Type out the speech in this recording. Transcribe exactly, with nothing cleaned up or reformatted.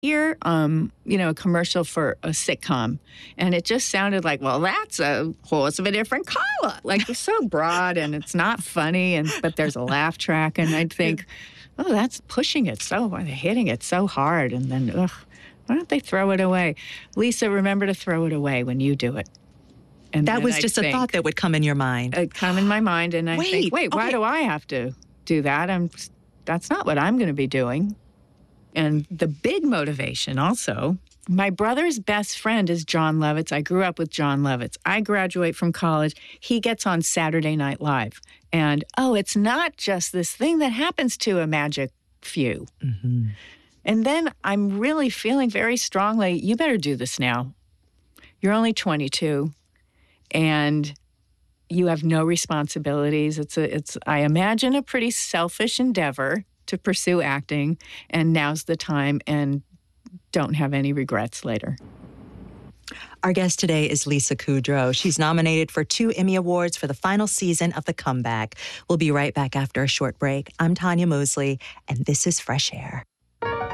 hear, um, you know, a commercial for a sitcom, and it just sounded like, well, that's a horse of a different color. Like, it's so broad and it's not funny, and but there's a laugh track, and I'd think, oh, that's pushing it so, they're hitting it so hard, and then, ugh, why don't they throw it away? Lisa, remember to throw it away when you do it. And That then was I'd just a think, thought that would come in your mind. it'd come in my mind, and I Wait, think, wait, why okay. do I have to do that? I'm, that's not what I'm going to be doing. And the big motivation also, my brother's best friend is John Lovitz. I grew up with John Lovitz. I graduate from college. He gets on Saturday Night Live. And, oh, it's not just this thing that happens to a magic few. Mm-hmm. And then I'm really feeling very strongly, you better do this now. You're only twenty-two, and you have no responsibilities. It's a, it's, I imagine, a pretty selfish endeavor to pursue acting, and now's the time, and don't have any regrets later. Our guest today is Lisa Kudrow. She's nominated for two Emmy Awards for the final season of The Comeback. We'll be right back after a short break. I'm Tanya Mosley, and this is Fresh Air.